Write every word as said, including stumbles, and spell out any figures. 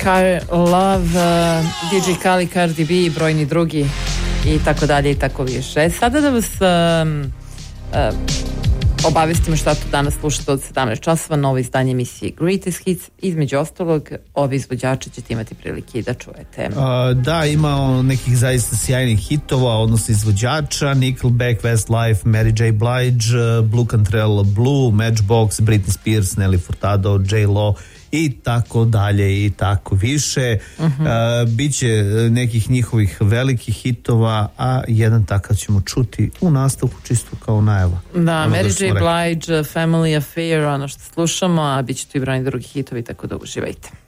Car Love, uh, D J Khaled, Cardi B i brojni drugi i tako dalje i tako više. Sada da vas um, uh, obavestimo šta tu danas slušate od sedamnaest časova, novo izdanje emisije Greatest Hits. Između ostalog, ovi izvođači ćete imati prilike i da čujete. Uh, da, ima nekih zaista sjajnih hitova, odnosno izvođača: Nickelback, Westlife, Mary J. Blige, uh, Blue Cantrell Blue, Matchbox, Britney Spears, Nelly Furtado, J-Lo i tako dalje i tako više. Uh-huh. Uh, biće nekih njihovih velikih hitova, a jedan takav ćemo čuti u nastavku čisto kao najava. Da, ono Mary J. Blige, Family Affair, ono što slušamo, a bit će tu i brojni drugi hitovi, tako da uživajte.